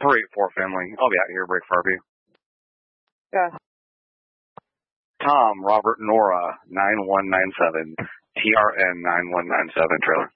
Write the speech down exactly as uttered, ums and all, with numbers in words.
three eight four family. I'll be out here, break Farby. Yeah. Tom, Robert, Nora, nine one nine seven. T R N nine one nine seven trailer.